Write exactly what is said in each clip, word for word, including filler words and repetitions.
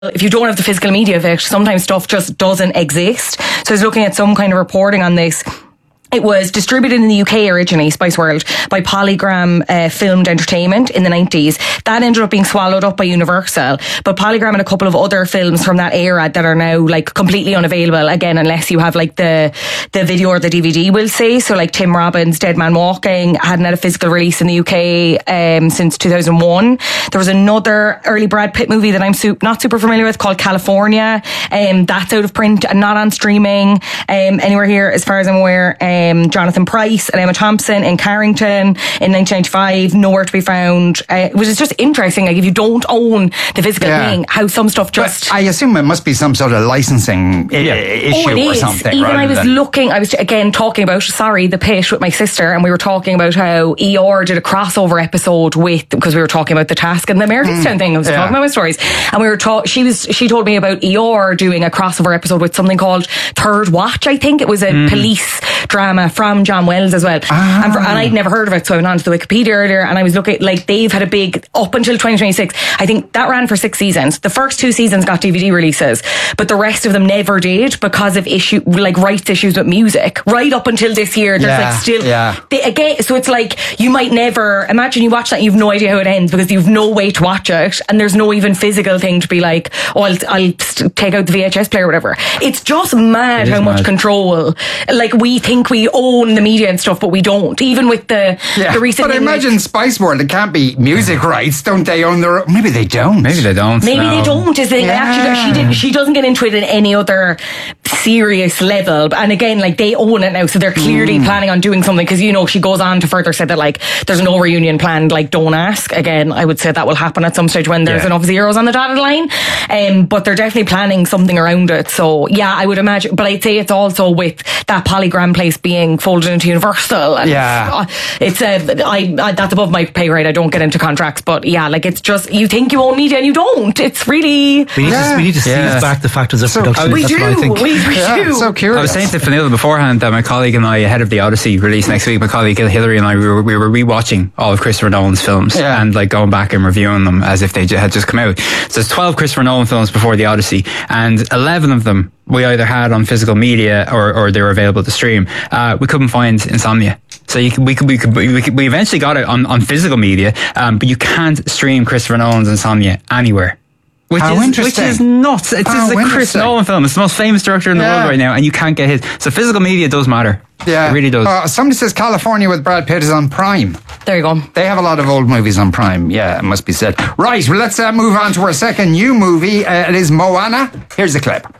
if you don't have the physical media of it, sometimes stuff just doesn't exist. So I was looking at some kind of reporting on this. It was distributed in the U K originally, Spice World, by Polygram uh, Filmed Entertainment in the nineties. That ended up being swallowed up by Universal. But Polygram and a couple of other films from that era that are now like completely unavailable, again, unless you have like the the video or the D V D, we'll say. So like Tim Robbins' Dead Man Walking hadn't had a physical release in the U K um, since two thousand one. There was another early Brad Pitt movie that I'm su- not super familiar with called California. Um, that's out of print and not on streaming um, anywhere here, as far as I'm aware. Um, Um, Jonathan Pryce and Emma Thompson in Carrington in nineteen ninety-five, nowhere to be found, uh, which is just interesting. Like if you don't own the physical yeah. thing, how some stuff just... But I assume it must be some sort of licensing yeah. I- issue oh, or something. Even I was than... looking, I was again talking about, sorry, The Pit with my sister, and we were talking about how E R did a crossover episode with, because we were talking about The Task and the Meredithstown mm. thing. I was yeah. talking about my stories. And we were talking, she was, she told me about E R doing a crossover episode with something called Third Watch, I think. It was a mm. police drama from John Wells as well. Ah. And, for, and I'd never heard of it, so I went on to the Wikipedia earlier and I was looking, like they've had a big, up until twenty twenty-six, I think that ran for six seasons. The first two seasons got D V D releases, but the rest of them never did because of issue, like rights issues with music. Right up until this year, there's yeah. like still, yeah. they, again, so it's like, you might never, imagine you watch that and you've no idea how it ends because you've no way to watch it and there's no even physical thing to be like, oh, I'll, I'll take out the V H S player or whatever. It's just mad how much mad. control, like we think we own the media and stuff, but we don't. Even with the, yeah. the recent... But imagine like, Spice World, it can't be music rights. Don't they own their... Maybe they don't. Maybe they don't. Maybe no. they don't. Is they yeah. actually, she, did, she doesn't get into it in any other serious level. And again, like they own it now, so they're clearly mm. planning on doing something, because, you know, she goes on to further say that, like, there's no reunion planned, like, don't ask. Again, I would say that will happen at some stage when there's yeah. enough zeros on the dotted line. Um, but they're definitely planning something around it. So, yeah, I would imagine. But I'd say it's also with that Polygram place being folded into Universal. And yeah. It's, uh, I, I, that's above my pay grade. I don't get into contracts. But, yeah, like, it's just, you think you own media and you don't. It's really... We need, yeah. to, we need to seize yeah. back the factors of so, production. We That's do. what I think. We, we yeah, do. So curious. I was saying to Fionnuala beforehand that my colleague and I, ahead of the Odyssey release next week, my colleague Hilary and I, we were, we were rewatching all of Christopher Nolan's films yeah. and like going back and reviewing them as if they had just come out. So there's twelve Christopher Nolan films before the Odyssey, and eleven of them we either had on physical media or, or they were available to stream. Uh, we couldn't find Insomnia. So you could, we could, we could, we could, we eventually got it on, on physical media, um, but you can't stream Christopher Nolan's Insomnia anywhere. Which How is, interesting. Which is nuts. It's, How it's a Chris Nolan film. It's the most famous director in the yeah. world right now, and you can't get his. So physical media does matter. Yeah. It really does. Uh, somebody says California with Brad Pitt is on Prime. There you go. They have a lot of old movies on Prime. Yeah, it must be said. Right, well, let's uh, move on to our second new movie. Uh, it is Moana. Here's the clip.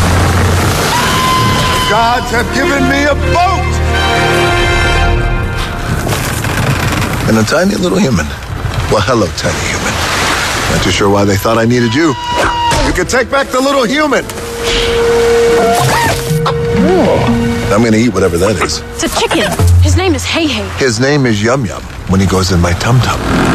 Gods have given me a boat! And a tiny little human. Well, hello, tiny human. Not too sure why they thought I needed you. You can take back the little human. I'm gonna eat whatever that is. It's a chicken. His name is Hey Hey. His name is Yum Yum when he goes in my tum tum.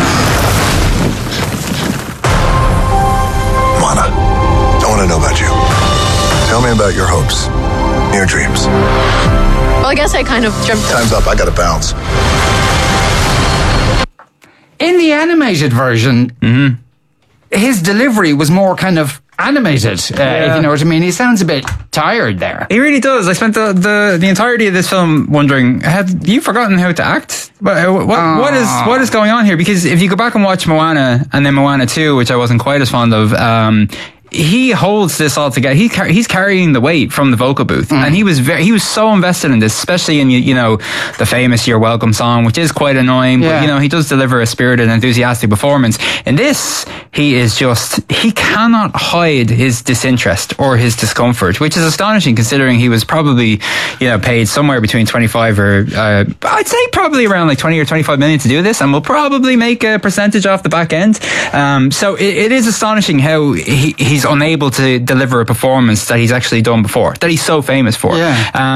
Moana, I want to know about you. Tell me about your hopes, your dreams. Well, I guess I kind of dreamt. Time's up. I gotta bounce. In the animated version, mm-hmm. his delivery was more kind of animated, uh, yeah. if you know what I mean. He sounds a bit tired there. He really does. I spent the, the, the entirety of this film wondering, have you forgotten how to act? What, what, uh, what is what is going on here? Because if you go back and watch Moana and then Moana two, which I wasn't quite as fond of, um, he holds this all together. He car- he's carrying the weight from the vocal booth, mm. and he was very he was so invested in this, especially in you, you know the famous "You're Welcome" song, which is quite annoying, yeah. but you know he does deliver a spirited, enthusiastic performance. In this, he is just he cannot hide his disinterest or his discomfort, which is astonishing considering he was probably you know paid somewhere between twenty-five or uh, I'd say probably around like twenty or twenty-five million to do this, and will probably make a percentage off the back end. Um, so it, it is astonishing how he. he He's unable to deliver a performance that he's actually done before, that he's so famous for. Yeah. Um,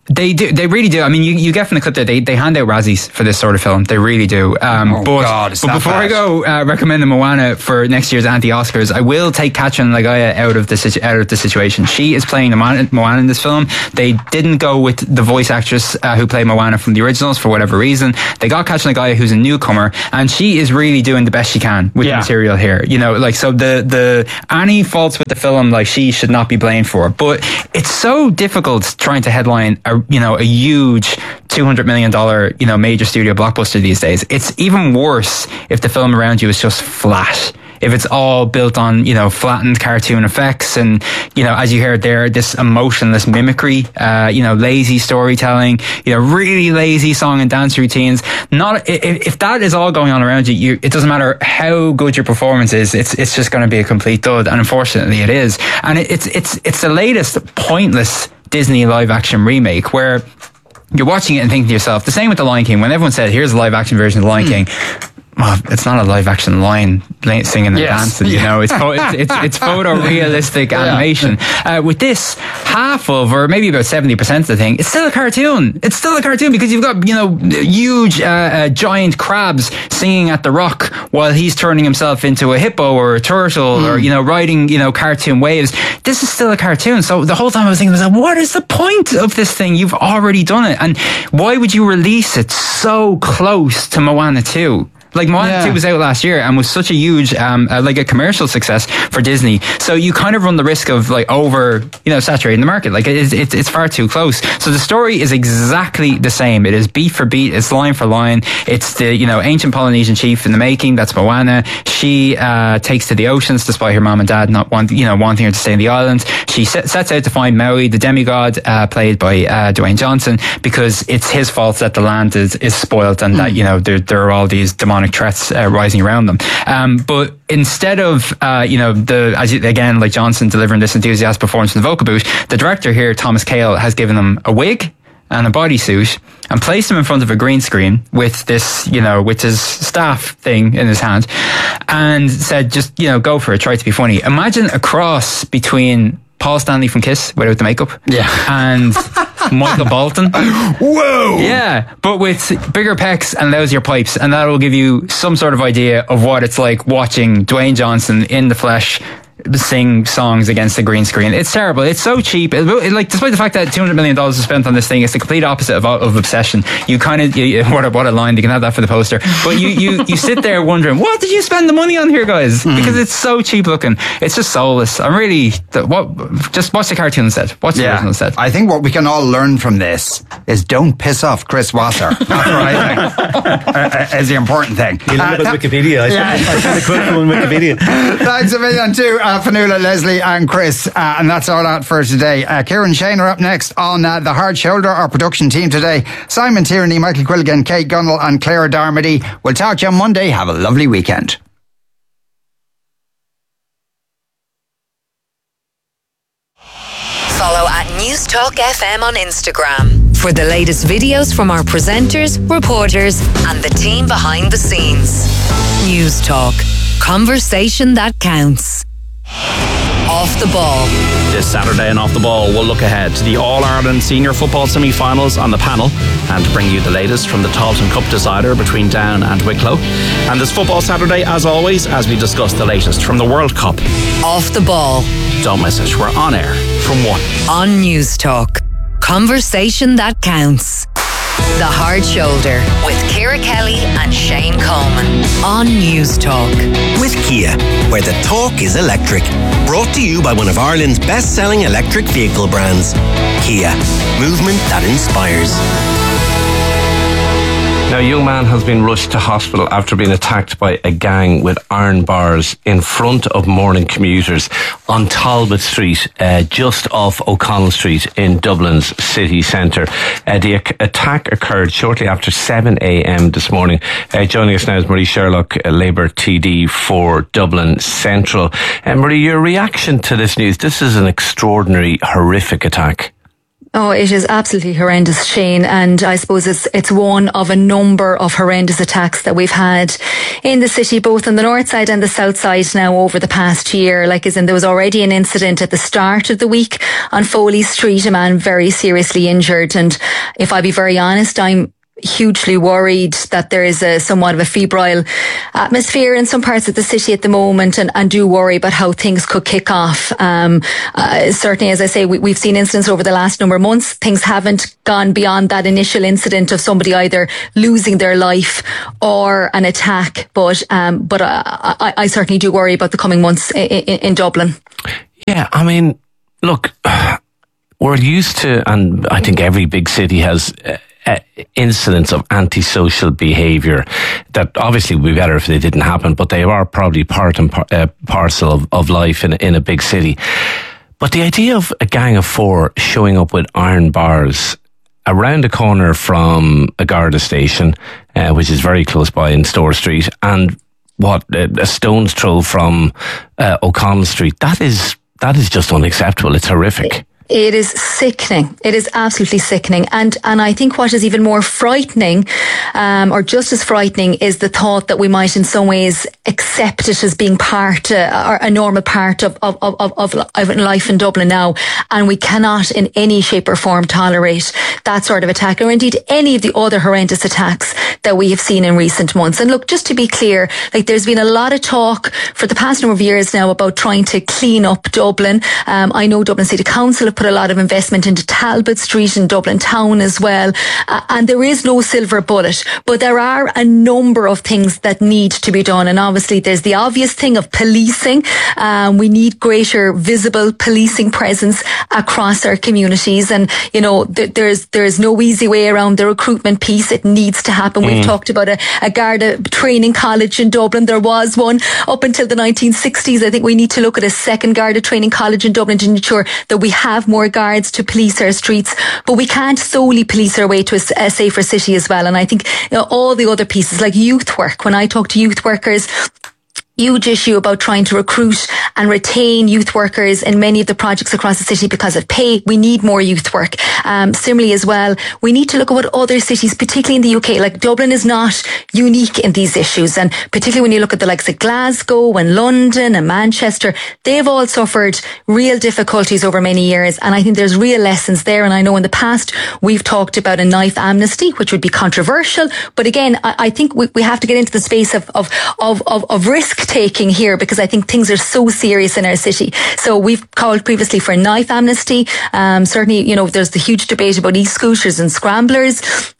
They do. They really do. I mean, you, you get from the clip there, they, they hand out Razzies for this sort of film. They really do. Um, oh, but, God, it's but that before bad. I go uh, recommending Moana for next year's anti-Oscars, I will take Katrin Lagaya out of the situ- out of the situation. She is playing Moana, Moana in this film. They didn't go with the voice actress uh, who played Moana from the originals for whatever reason. They got Katrin Lagaya, who's a newcomer, and she is really doing the best she can with Yeah. the material here. You know, like, so the, the any faults with the film, like, she should not be blamed for. But it's so difficult trying to headline a, you know, a huge two hundred million dollars, you know, major studio blockbuster these days. It's even worse if the film around you is just flat. If it's all built on, you know, flattened cartoon effects and, you know, as you heard there, this emotionless mimicry, uh, you know, lazy storytelling, you know, really lazy song and dance routines. Not, if, if that is all going on around you, you, it doesn't matter how good your performance is, it's, it's just going to be a complete dud. And unfortunately it is. And it, it's, it's, it's the latest pointless Disney live action remake where you're watching it and thinking to yourself, the same with The Lion King, when everyone said, here's a live action version of The Lion mm. King. Well, it's not a live action lion singing and yes. dancing, you know, it's, it's, it's, it's photorealistic yeah. animation. Uh, with this, half of, or maybe about seventy percent of the thing, it's still a cartoon. It's still a cartoon because you've got, you know, huge, uh, uh, giant crabs singing at the rock while he's turning himself into a hippo or a turtle mm. or, you know, riding, you know, cartoon waves. This is still a cartoon. So the whole time I was thinking, I was like, what is the point of this thing? You've already done it. And why would you release it so close to Moana two? Like, Moana yeah. two was out last year and was such a huge, um, uh, like a commercial success for Disney. So you kind of run the risk of, like, over, you know, saturating the market. Like, it's, it's, it's far too close. So the story is exactly the same. It is beat for beat. It's line for line. It's the, you know, ancient Polynesian chief in the making. That's Moana. She, uh, takes to the oceans despite her mom and dad not want, you know, wanting her to stay in the island. She set, sets out to find Maui, the demigod, uh, played by, uh, Dwayne Johnson, because it's his fault that the land is, is spoiled and mm. that, you know, there, there are all these demonic threats uh, rising around them. Um, but instead of, uh, you know, the, as you, again, like Johnson delivering this enthusiastic performance in the vocal booth, the director here, Thomas Kail, has given them a wig and a bodysuit and placed him in front of a green screen with this, you know, with his staff thing in his hand and said, just, you know, go for it, try to be funny. Imagine a cross between Paul Stanley from Kiss without the makeup. Yeah. And Michael Bolton. Whoa! Yeah, but with bigger pecs and lousier pipes, and that will give you some sort of idea of what it's like watching Dwayne Johnson in the flesh sing songs against the green screen. It's terrible. It's so cheap. It, it, like, despite the fact that two hundred million dollars is spent on this thing, it's the complete opposite of, of obsession. You kind of, you, what a, what a line. You can have that for the poster. But you, you, you sit there wondering, what did you spend the money on here, guys? Mm. Because it's so cheap looking. It's just soulless. I'm really, what, just watch the cartoon instead. Watch the yeah. original instead. I think what we can all learn from this is don't piss off Chris Wasser. That's what I think uh, is the important thing. You know uh, about th- Wikipedia. I yeah. found a quote from Wikipedia. Thanks a million to uh, Fionnuala, Leslie and Chris. Uh, and that's all that for today. Uh, Kieran Shane are up next on uh, The Hard Shoulder. Our production team today, Simon Tierney, Michael Quilligan, Kate Gunnell and Claire Darmody. We'll talk to you on Monday. Have a lovely weekend. Follow at News Talk F M on Instagram for the latest videos from our presenters, reporters, and the team behind the scenes. News Talk. Conversation that counts. Off the Ball. This Saturday on Off the Ball, we'll look ahead to the All-Ireland Senior Football Semi-Finals on the panel and bring you the latest from the Tailteann Cup decider between Down and Wicklow. And this Football Saturday, as always, as we discuss the latest from the World Cup. Off the Ball. Don't miss it. We're on air from one. On News Talk. Conversation that counts. The Hard Shoulder with Ciara Kelly and Shane Coleman on News Talk. With Kia, where the talk is electric. Brought to you by one of Ireland's best-selling electric vehicle brands. Kia, movement that inspires. Now, a young man has been rushed to hospital after being attacked by a gang with iron bars in front of morning commuters on Talbot Street, uh, just off O'Connell Street in Dublin's city centre. Uh, the ac- attack occurred shortly after seven a.m. this morning. Uh, joining us now is Marie Sherlock, uh, Labour T D for Dublin Central. Uh, Marie, your reaction to this news? This is an extraordinary, horrific attack. Oh, it is absolutely horrendous, Shane. And I suppose it's it's one of a number of horrendous attacks that we've had in the city, both on the north side and the south side now over the past year. Like, as in, there was already an incident at the start of the week on Foley Street, a man very seriously injured. And if I be very honest, I'm hugely worried that there is a somewhat of a febrile atmosphere in some parts of the city at the moment, and, and do worry about how things could kick off. Um, uh, certainly, as I say, we, we've seen incidents over the last number of months. Things haven't gone beyond that initial incident of somebody either losing their life or an attack. But um, but uh, I, I certainly do worry about the coming months in, in, in Dublin. Yeah, I mean, look, we're used to, and I think every big city has Uh, Uh, incidents of antisocial behaviour that obviously would be better if they didn't happen, but they are probably part and par- uh, parcel of, of life in, in a big city. But the idea of a gang of four showing up with iron bars around the corner from a Garda station, uh, which is very close by in Store Street, and what, a stone's throw from uh, O'Connell Street, that is that is just unacceptable. It's horrific. It is sickening. It is absolutely sickening. And and I think what is even more frightening, um, or just as frightening, is the thought that we might in some ways accept it as being part, uh, or a normal part of, of, of, of, of life in Dublin now. And we cannot in any shape or form tolerate that sort of attack, or indeed any of the other horrendous attacks that we have seen in recent months. And look, just to be clear, like, there's been a lot of talk for the past number of years now about trying to clean up Dublin. Um, I know Dublin City Council have put a lot of investment into Talbot Street in Dublin town as well, uh, and there is no silver bullet, but there are a number of things that need to be done. And obviously there's the obvious thing of policing. Um, we need greater visible policing presence across our communities, and you know th- there's there's no easy way around the recruitment piece. It needs to happen. Mm. We've talked about a, a Garda training college in Dublin. There was one up until the nineteen sixties. I think we need to look at a second Garda training college in Dublin to ensure that we have more guards to police our streets, but we can't solely police our way to a, a safer city as well. And I think, you know, all the other pieces like youth work, when I talk to youth workers, huge issue about trying to recruit and retain youth workers in many of the projects across the city because of pay. We need more youth work. Um, similarly as well, we need to look at what other cities, particularly in the U K, like Dublin is not unique in these issues. And particularly when you look at the likes of Glasgow and London and Manchester, they've all suffered real difficulties over many years. And I think there's real lessons there. And I know in the past we've talked about a knife amnesty, which would be controversial. But again, I, I think we, we have to get into the space of, of, of, of, of risk taking here, because I think things are so serious in our city. So we've called previously for knife amnesty. Um, certainly, you know, there's the huge debate about e-scooters and scramblers.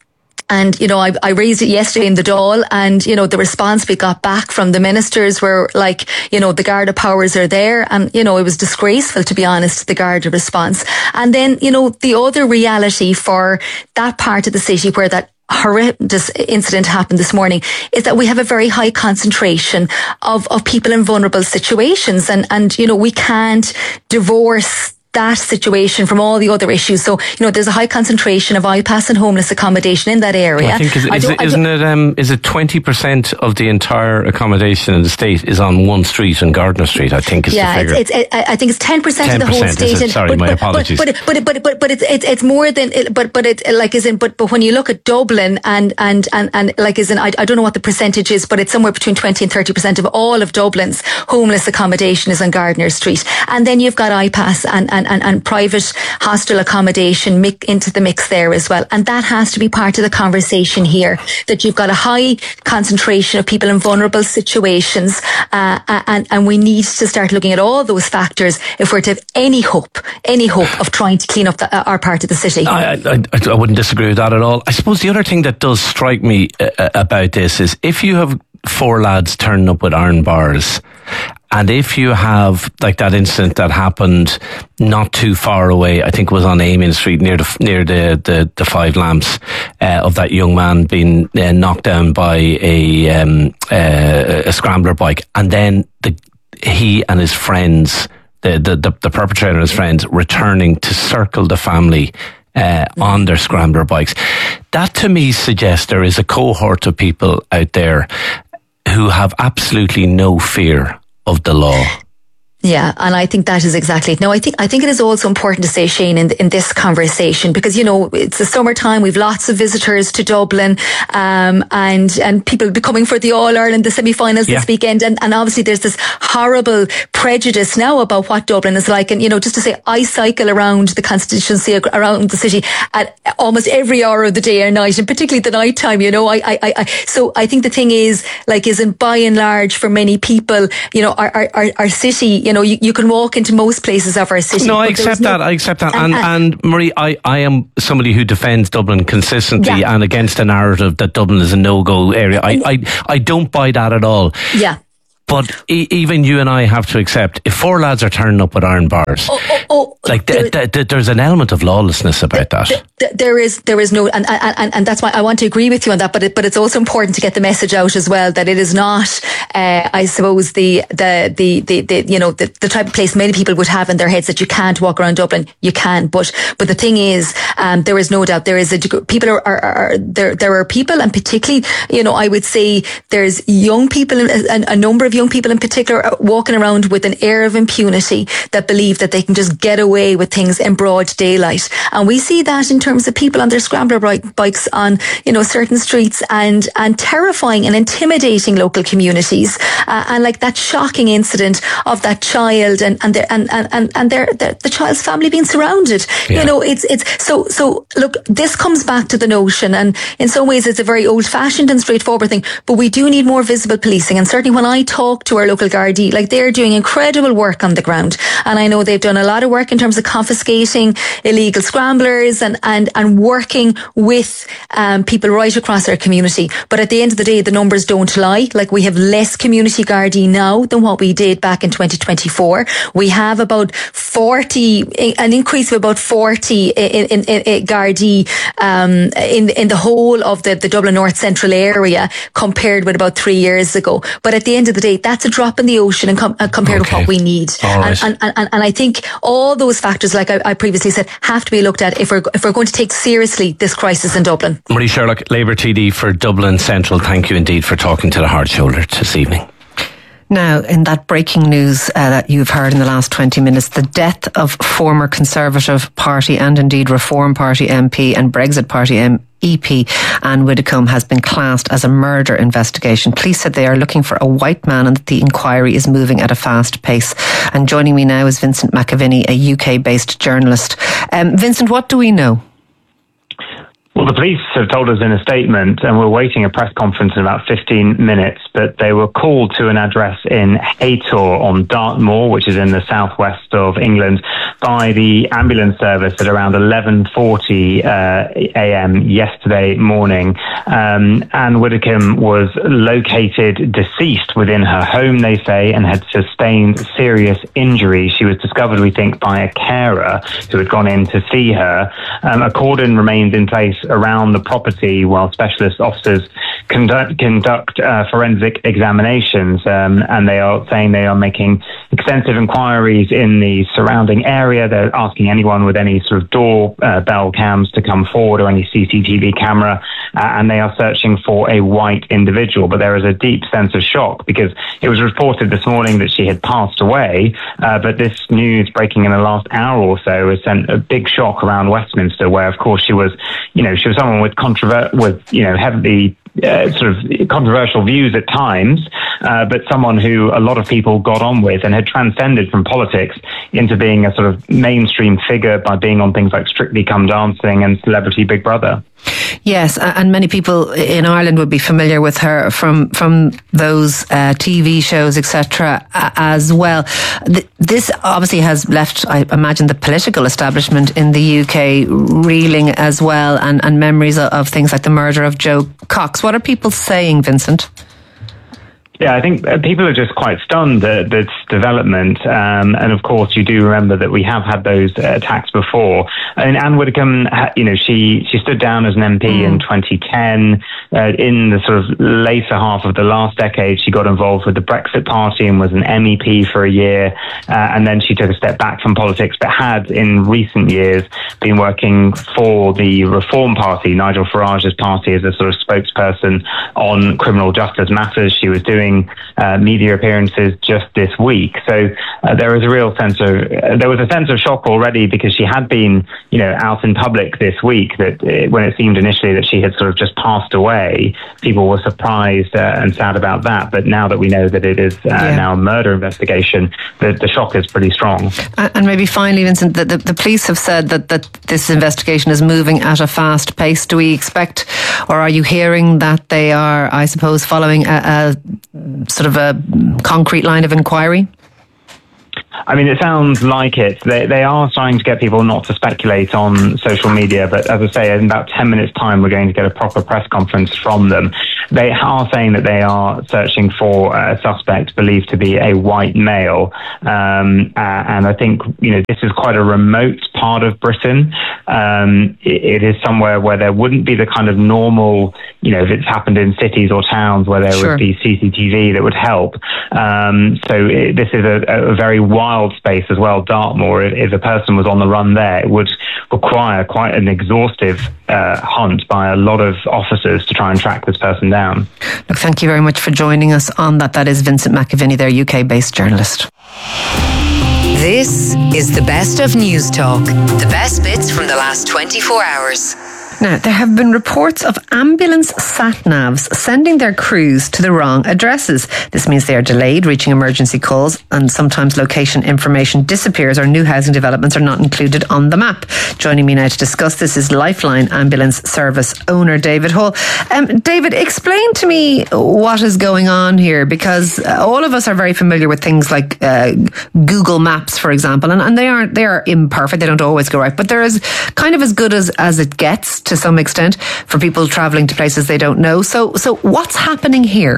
And, you know, I, I raised it yesterday in the Dáil, and, you know, the response we got back from the ministers were like, you know, the Garda powers are there. And, you know, it was disgraceful, to be honest, the Garda response. And then, you know, the other reality for that part of the city where that horrendous incident happened this morning is that we have a very high concentration of, of people in vulnerable situations. And, and, you know, we can't divorce that situation from all the other issues. So, you know, there's a high concentration of I P A S and homeless accommodation in that area. I think, is, is it, isn't it, um, is it twenty percent of the entire accommodation in the state is on one street, on Gardner Street, I think is yeah, the figure. It's, it's, I think it's ten percent of the whole state. It? Sorry, but, my but, apologies. But, but, but, but, but, but it's, it's, it's more than, but, but it, like, is in, but, but when you look at Dublin and, and, and, and like, is in, I, I don't know what the percentage is, but it's somewhere between twenty and thirty percent of all of Dublin's homeless accommodation is on Gardner Street. And then you've got I P A S and, and, and, and private hostel accommodation mi- into the mix there as well. And that has to be part of the conversation here, that you've got a high concentration of people in vulnerable situations, uh, and, and we need to start looking at all those factors if we're to have any hope, any hope of trying to clean up the, uh, our part of the city. I, I, I wouldn't disagree with that at all. I suppose the other thing that does strike me uh, about this is if you have four lads turning up with iron bars, and if you have, like that incident that happened not too far away, I think it was on Amen Street near the near the the, the Five Lamps, uh, of that young man being uh, knocked down by a um, uh, a scrambler bike, and then the he and his friends, the the the, the perpetrator and his friends, returning to circle the family Uh, on their scrambler bikes. That to me suggests there is a cohort of people out there who have absolutely no fear of the law. Yeah, and I think that is exactly it. Now, I think I think it is also important to say, Shane, in in this conversation, because, you know, it's the summertime, we've lots of visitors to Dublin, um, and and people will be coming for the All Ireland, the semi-finals yeah. this weekend, and, and obviously there's this horrible prejudice now about what Dublin is like. And, you know, just to say, I cycle around the constituency, around the city at almost every hour of the day or night, and particularly the night time, you know. I, I, I, so I think the thing is, like, isn't by and large for many people, you know, our, our, our city, you know, you, you can walk into most places of our city. No, I accept no, that. I accept that. And, and, and, and Marie, I, I am somebody who defends Dublin consistently yeah. and against a narrative that Dublin is a no-go area. I, I, I don't buy that at all. Yeah. But e- even you and I have to accept, if four lads are turning up with iron bars, oh, oh, oh, like th- th- th- there's an element of lawlessness about that. Th- th- there is, there is no, and, and and that's why I want to agree with you on that. But it, but it's also important to get the message out as well that it is not, uh, I suppose, the the, the the the you know the, the type of place many people would have in their heads that you can't walk around Dublin. You can, but but the thing is, um, there is no doubt there is a people are, are, are there there are people, and particularly, you know, I would say there's young people, a, a number of young people in particular are walking around with an air of impunity that believe that they can just get away with things in broad daylight. And we see that in terms of people on their scrambler bikes on, you know, certain streets, and, and terrifying and intimidating local communities. Uh, and like that shocking incident of that child and, and their, and, and, and their, their, the child's family being surrounded. Yeah. You know, it's, it's, so, so look, this comes back to the notion, and in some ways it's a very old fashioned and straightforward thing, but we do need more visible policing. And certainly when I talk to our local Gardaí, like, they're doing incredible work on the ground, and I know they've done a lot of work in terms of confiscating illegal scramblers and and and working with um, people right across our community. But at the end of the day, the numbers don't lie. Like, we have less community Gardaí now than what we did back in twenty twenty-four. We have about forty, an increase of about forty in, in, in, in Gardaí um, in in the whole of the, the Dublin North Central area compared with about three years ago. But at the end of the day, that's a drop in the ocean and com- uh, compared okay. with what we need. Right. And, and, and, and I think all those factors, like I, I previously said, have to be looked at if we're if we're going to take seriously this crisis in Dublin. Marie Sherlock, Labour T D for Dublin Central, thank you indeed for talking to the Hard Shoulder this evening. Now, in that breaking news uh, that you've heard in the last twenty minutes, the death of former Conservative Party and indeed Reform Party M P and Brexit Party M P E P Anne Widdecombe has been classed as a murder investigation. Police said they are looking for a white man and that the inquiry is moving at a fast pace. And joining me now is Vincent McAviney, a U K-based journalist. Um, Vincent, what do we know? Well, the police have told us in a statement, and we're waiting a press conference in about fifteen minutes, but they were called to an address in Haytor on Dartmoor, which is in the southwest of England, by the ambulance service at around eleven forty uh, a.m. yesterday morning. Um, Anne Widdecombe was located deceased within her home, they say, and had sustained serious injury. She was discovered, we think, by a carer who had gone in to see her. Um, a cordon remained in place around the property while specialist officers conduct, conduct uh, forensic examinations, um, and they are saying they are making extensive inquiries in the surrounding area. They're asking anyone with any sort of door uh, bell cams to come forward, or any C C T V camera, uh, and they are searching for a white individual. But there is a deep sense of shock because it was reported this morning that she had passed away, uh, but this news breaking in the last hour or so has sent a big shock around Westminster, where of course she was, you know, she was someone with controver- with, you know, heavily Uh, sort of controversial views at times, uh, but someone who a lot of people got on with and had transcended from politics into being a sort of mainstream figure by being on things like Strictly Come Dancing and Celebrity Big Brother. Yes, and many people in Ireland would be familiar with her from from those uh, T V shows, et cetera, as well. This obviously has left, I imagine, the political establishment in the U K reeling as well, and, and memories of, of things like the murder of Joe Cox. What are people saying, Vincent? Yeah, I think people are just quite stunned at this development. Um, and of course, you do remember that we have had those uh, attacks before. And Anne Widdecombe, you know, she, she stood down as an M P mm. in twenty ten. Uh, in the sort of later half of the last decade, she got involved with the Brexit Party and was an M E P for a year. Uh, and then she took a step back from politics, but had in recent years been working for the Reform Party, Nigel Farage's party, as a sort of spokesperson on criminal justice matters. She was doing doing uh, media appearances just this week. So uh, there was a real sense of uh, there was a sense of shock already because she had been, you know, out in public this week. That uh, when it seemed initially that she had sort of just passed away, people were surprised uh, and sad about that. But now that we know that it is uh, yeah. now a murder investigation, the, the shock is pretty strong. And maybe finally, Vincent, the, the, the police have said that, that this investigation is moving at a fast pace. Do we expect, or are you hearing that they are, I suppose, following a, a sort of a concrete line of inquiry? I mean, it sounds like it. They they are trying to get people not to speculate on social media, but as I say, in about ten minutes' time, we're going to get a proper press conference from them. They are saying that they are searching for a suspect believed to be a white male, um, uh, and I think, you know, this is quite a remote part of Britain. Um, it, it is somewhere where there wouldn't be the kind of normal, you know, if it's happened in cities or towns where there Sure. would be C C T V that would help. Um, so it, this is a, a very wild space as well. Dartmoor, if, if a person was on the run there, it would require quite an exhaustive uh, hunt by a lot of officers to try and track this person down. Look, thank you very much for joining us on that. That is Vincent McAviney, their U K-based journalist. This is the best of News Talk. The best bits from the last twenty-four hours. Now, there have been reports of ambulance sat-navs sending their crews to the wrong addresses. This means they are delayed reaching emergency calls, and sometimes location information disappears or new housing developments are not included on the map. Joining me now to discuss this is Lifeline Ambulance Service owner David Hall. Um, David, explain to me what is going on here, because all of us are very familiar with things like uh, Google Maps, for example, and, and they aren't they are imperfect. They don't always go right, but they're as kind of as good as, as it gets to some extent for people travelling to places they don't know. So, so what's happening here?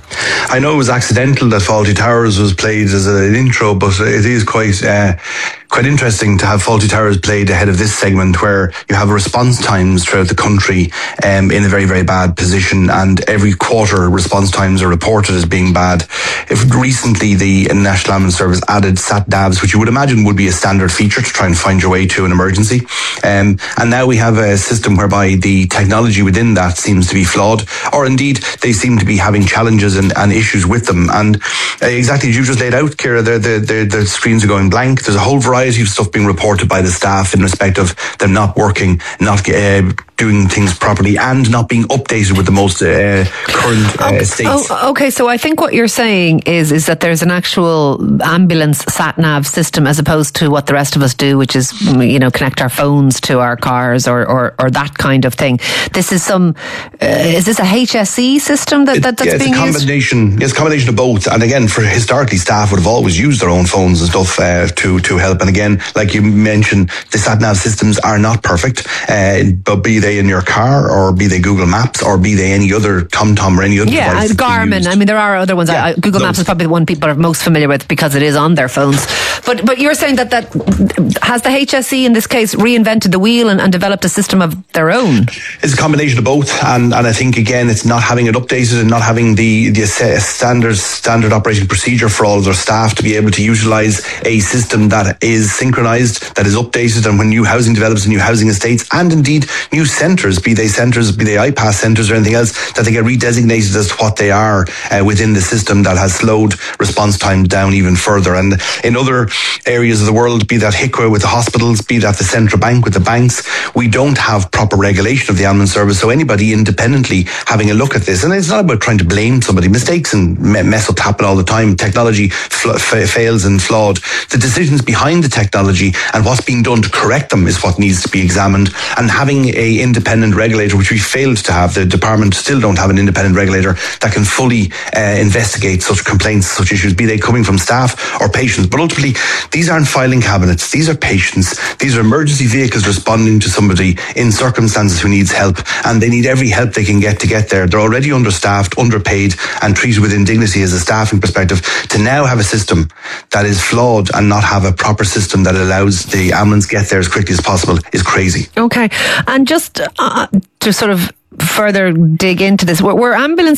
I know it was accidental that Fawlty Towers was played as an intro, but it is quite uh, quite interesting to have Fawlty Towers played ahead of this segment, where you have response times throughout the country um, in a very, very bad position, and every quarter response times are reported as being bad. If recently the National Ambulance Service added sat-navs, which you would imagine would be a standard feature to try and find your way to an emergency, um, and now we have a system whereby the technology within that seems to be flawed, or indeed they seem to be having challenges and, and issues with them. And uh, exactly as you just laid out, Ciara, the, the, the, the screens are going blank. There's a whole variety of stuff being reported by the staff in respect of them not working, not uh, doing things properly, and not being updated with the most uh, current uh, states. Oh, okay, so I think what you're saying is is that there's an actual ambulance sat-nav system as opposed to what the rest of us do, which is, you know, connect our phones to our cars or, or, or that kind of thing. This is some, uh, is this a H S E system that, that that's yeah, it's being a combination, used? It's a combination of both. And again, for historically, staff would have always used their own phones and stuff uh, to, to help. And again, like you mentioned, the sat-nav systems are not perfect, uh, but be they in your car, or be they Google Maps, or be they any other TomTom or any other yeah, device. Yeah, Garmin. I mean, there are other ones. Yeah, I, Google those. Maps is probably the one people are most familiar with because it is on their phones. But but you're saying that, that has the H S E in this case reinvented the wheel and, and developed a system of their own? It's a combination of both, and, and I think again it's not having it updated and not having the, the standard standard operating procedure for all of their staff to be able to utilise a system that is synchronised, that is updated, and when new housing develops in new housing estates, and indeed new centres, be they centres, be they I PASS centres or anything else, that they get redesignated as to what they are uh, within the system, that has slowed response time down even further. And in other areas of the world, be that H I C W A with the hospitals, be that the central bank with the banks, we don't have proper regulation of the ambulance service. So anybody independently having a look at this, and it's not about trying to blame somebody, mistakes and mess ups happen all the time, technology fl- f- fails and flawed. The decisions behind the technology and what's being done to correct them is what needs to be examined. And having a independent regulator, which we failed to have, the department still don't have an independent regulator that can fully uh, investigate such complaints, such issues, be they coming from staff or patients. But ultimately, these aren't filing cabinets, these are patients, these are emergency vehicles responding to somebody in circumstances who needs help, and they need every help they can get to get there. They're already understaffed, underpaid, and treated with indignity as a staffing perspective. To now have a system that is flawed and not have a proper system that allows the ambulance get there as quickly as possible is crazy. Okay, and just uh, to sort of further dig into this, were, were ambulance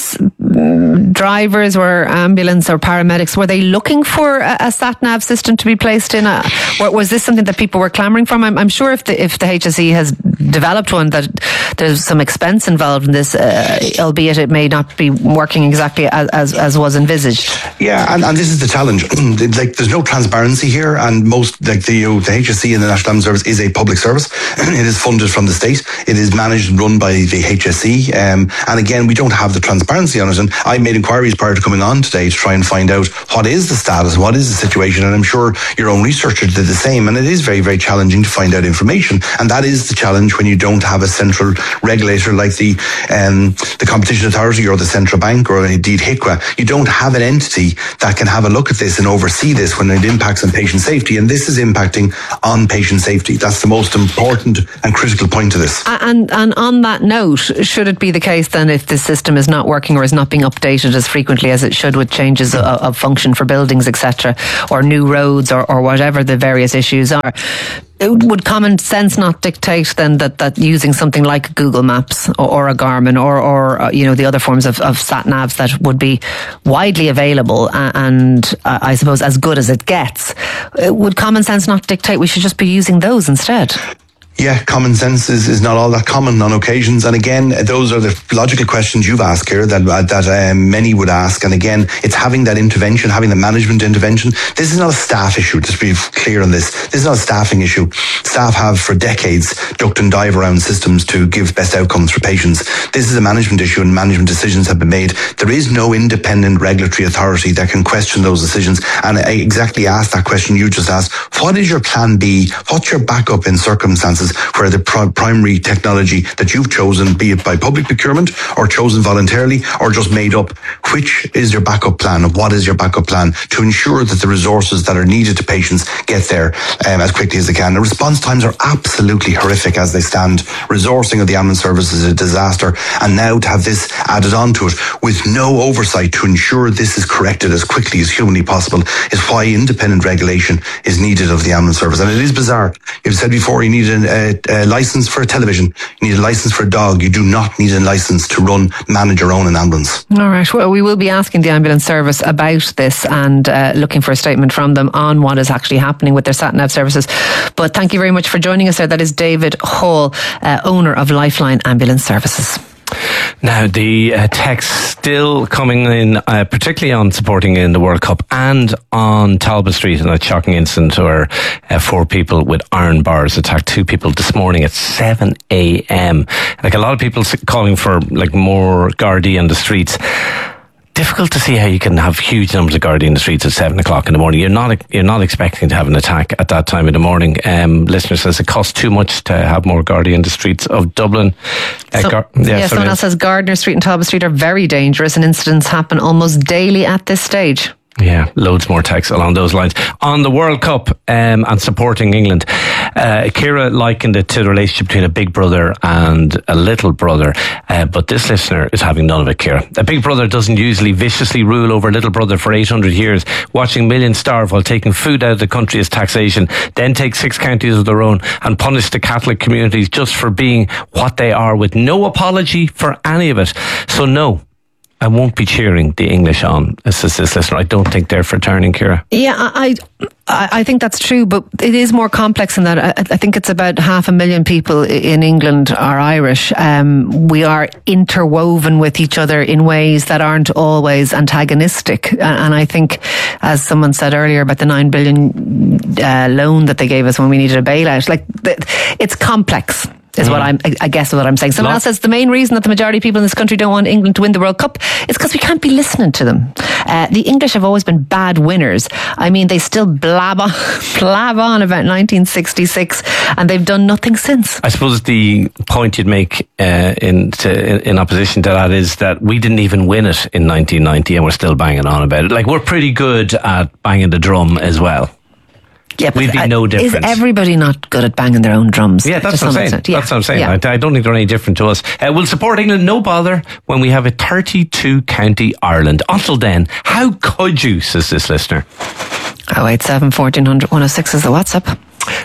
drivers or ambulance or paramedics, were they looking for a, a sat-nav system to be placed in? A, or was this something that people were clamouring for? I'm, I'm sure if the, if the H S E has developed one, that there's some expense involved in this, uh, albeit it may not be working exactly as, as, as was envisaged. Yeah, and, and this is the challenge. Like, there's no transparency here, and most, like the, you know, the H S E and the National Ambulance Service is a public service. It is funded from the state. It is managed and run by the H S E. Um, and again, we don't have the transparency on it. And I made inquiries prior to coming on today to try and find out what is the status, what is the situation. And I'm sure your own researchers did the same. And it is very, very challenging to find out information. And that is the challenge when you don't have a central regulator like the um, the Competition Authority or the Central Bank or indeed H I C W A. You don't have an entity that can have a look at this and oversee this when it impacts on patient safety. And this is impacting on patient safety. That's the most important and critical point to this. And, and on that note, should it be the case then, if the system is not working or is not being updated as frequently as it should with changes of, of function for buildings, et cetera, or new roads or, or whatever the various issues are, would common sense not dictate then that, that using something like Google Maps or, or a Garmin or, or uh, you know, the other forms of, of sat-navs that would be widely available and, and uh, I suppose as good as it gets, would common sense not dictate we should just be using those instead? Yeah, common sense is, is not all that common on occasions. And again, those are the logical questions you've asked here that that um, many would ask. And again, it's having that intervention, having the management intervention. This is not a staff issue, just to be clear on this. This is not a staffing issue. Staff have for decades ducked and dive around systems to give best outcomes for patients. This is a management issue and management decisions have been made. There is no independent regulatory authority that can question those decisions. And I exactly asked that question you just asked. What is your plan B? What's your backup in circumstances where the pr- primary technology that you've chosen, be it by public procurement or chosen voluntarily or just made up, which is your backup plan? What is your backup plan to ensure that the resources that are needed to patients get there um, as quickly as they can? The response times are absolutely horrific as they stand. Resourcing of the ambulance service is a disaster, and now to have this added on to it with no oversight to ensure this is corrected as quickly as humanly possible is why independent regulation is needed of the ambulance service. And it is bizarre. You've said before you need an A, a license for a television, you need a license for a dog, you do not need a license to run, manage or own an ambulance. All right, well, we will be asking the ambulance service about this and uh, looking for a statement from them on what is actually happening with their sat-nav services. But thank you very much for joining us there. That is David Hall, uh, owner of Lifeline Ambulance Services. Now, the uh, text still coming in, uh, particularly on supporting in the World Cup and on Talbot Street, in a shocking incident where uh, four people with iron bars attacked two people this morning at seven a.m. Like, a lot of people calling for like more Gardaí on the streets. Difficult to see how you can have huge numbers of Gardaí in the streets at seven o'clock in the morning. You're not you're not expecting to have an attack at that time of the morning. Um, listener says it costs too much to have more Gardaí in the streets of Dublin. Uh, so, Gar- yeah, yeah someone else says Gardner Street and Talbot Street are very dangerous and incidents happen almost daily at this stage. Yeah, loads more texts along those lines. On the World Cup um, and supporting England, uh, Ciara likened it to the relationship between a big brother and a little brother. Uh, but this listener is having none of it, Ciara. A big brother doesn't usually viciously rule over a little brother for eight hundred years, watching millions starve while taking food out of the country as taxation, then take six counties of their own and punish the Catholic communities just for being what they are with no apology for any of it. So no, I won't be cheering the English on, says this listener. I don't think they're for turning, Ciara. Yeah, I, I I think that's true, but it is more complex than that. I, I think it's about half a million people in England are Irish. Um, we are interwoven with each other in ways that aren't always antagonistic. And I think, as someone said earlier about the nine billion uh, loan that they gave us when we needed a bailout, like it's complex. Is mm. what I'm, I guess what I'm saying. Someone else says the main reason that the majority of people in this country don't want England to win the World Cup is because we can't be listening to them. Uh, the English have always been bad winners. I mean, they still blab on, blab on about nineteen sixty-six, and they've done nothing since. I suppose the point you'd make uh, in, to, in opposition to that is that we didn't even win it in nineteen ninety, and we're still banging on about it. Like, we're pretty good at banging the drum as well. Yeah, we'd be no different. Is everybody not good at banging their own drums? Yeah, that's what I'm saying. Yeah. That's what I'm saying. Yeah. I, I don't think they're any different to us. Uh, we'll support England, no bother, when we have a thirty-two county Ireland. Until then, how could you, says this listener. oh eight seven, fourteen hundred, one oh six is the WhatsApp.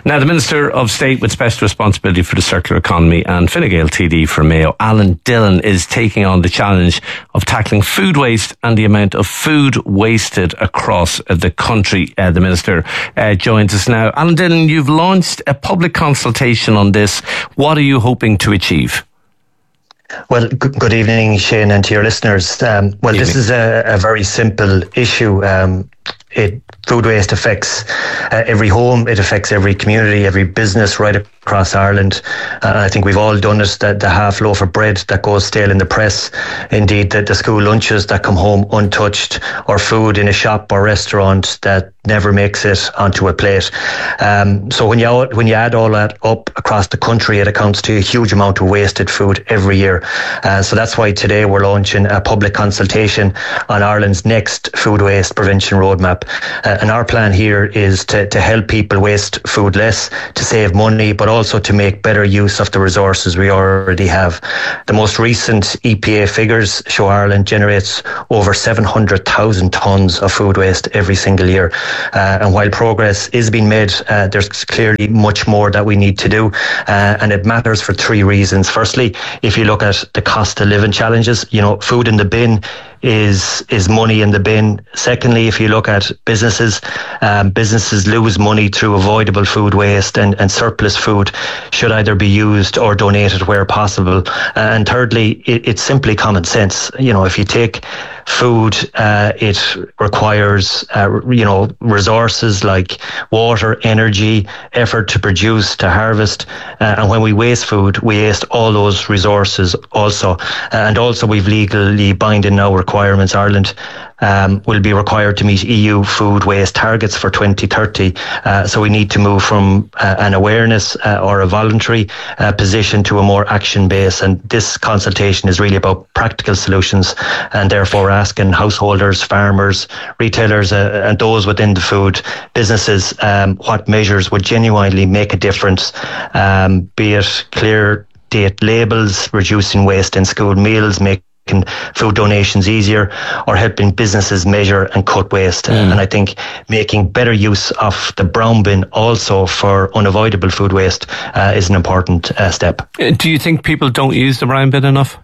Now, the Minister of State with special responsibility for the circular economy and Fine Gael T D for Mayo, Alan Dillon, is taking on the challenge of tackling food waste and the amount of food wasted across the country. Uh, the Minister uh, joins us now. Alan Dillon, you've launched a public consultation on this. What are you hoping to achieve? Well, good, good evening, Shane, and to your listeners. Um, well, Evening. This is a, a very simple issue. Um, it food waste affects uh, every home, it affects every community, every business right across Ireland. Uh, I think we've all done it, that the half loaf of bread that goes stale in the press, indeed the, the school lunches that come home untouched, or food in a shop or restaurant that never makes it onto a plate. Um, so when you when you add all that up across the country, it accounts to a huge amount of wasted food every year. Uh, so that's why today we're launching a public consultation on Ireland's next food waste prevention roadmap. Uh, and our plan here is to, to help people waste food less, to save money, but also to make better use of the resources we already have. The most recent E P A figures show Ireland generates over seven hundred thousand tonnes of food waste every single year. Uh, and while progress is being made, uh, there's clearly much more that we need to do. Uh, and it matters for three reasons. Firstly, if you look at the cost of living challenges, you know, food in the bin is is money in the bin. Secondly, if you look at businesses, um, businesses lose money through avoidable food waste, and, and surplus food should either be used or donated where possible. Uh, and thirdly, it, it's simply common sense. You know, if you take food, uh, it requires, uh, you know, resources like water, energy, effort to produce, to harvest. Uh, and when we waste food, we waste all those resources also. Uh, and also we've legally binding now requirements. Ireland um, will be required to meet E U food waste targets for twenty thirty. Uh, so we need to move from uh, an awareness uh, or a voluntary uh, position to a more action-based. And this consultation is really about practical solutions, and therefore asking householders, farmers, retailers, uh, and those within the food businesses um, what measures would genuinely make a difference, um, be it clear date labels, reducing waste in school meals, making food donations easier, or helping businesses measure and cut waste. Mm. And I think making better use of the brown bin also for unavoidable food waste uh, is an important uh, step. Do you think people don't use the brown bin enough?